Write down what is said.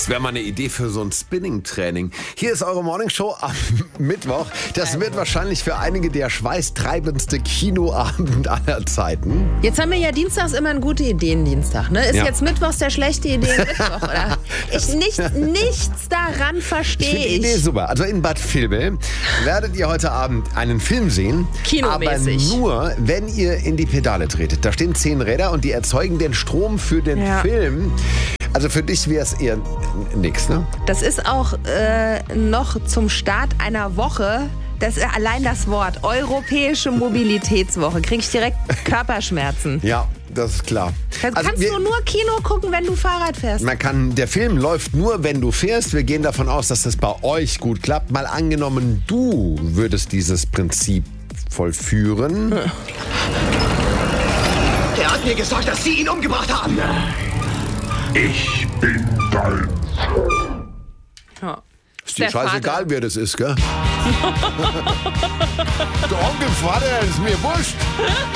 Das wäre mal eine Idee für so ein Spinning-Training. Hier ist eure Morningshow am Mittwoch. Das wird wahrscheinlich für einige der schweißtreibendste Kinoabend aller Zeiten. Jetzt haben wir ja dienstags immer einen gute Ideen-Dienstag, ne? Ist jetzt mittwochs der schlechte Ideen-Mittwoch, oder? Nichts daran verstehe Ich finde die Idee super. Also in Bad Vilbel werdet ihr heute Abend einen Film sehen. Kinomäßig. Aber nur, wenn ihr in die Pedale tretet. Da stehen 10 Räder und die erzeugen den Strom für den Film. Also für dich wäre es eher nix, ne? Das ist auch noch zum Start einer Woche. Das ist allein das Wort Europäische Mobilitätswoche. Kriege ich direkt Körperschmerzen. Ja, das ist klar. Kannst du nur Kino gucken, wenn du Fahrrad fährst? Der Film läuft nur, wenn du fährst. Wir gehen davon aus, dass das bei euch gut klappt. Mal angenommen, du würdest dieses Prinzip vollführen. Der hat mir gesagt, dass Sie ihn umgebracht haben. Ich bin dein. Ja. Ist dir scheißegal, wer das ist, gell? Der Onkel Vater ist mir wurscht.